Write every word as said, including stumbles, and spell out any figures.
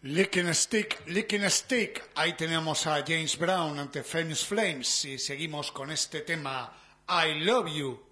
Licking a Stick, Licking a Stick. Ahí tenemos a James Brown ante Famous Flames y seguimos con este tema I Love You.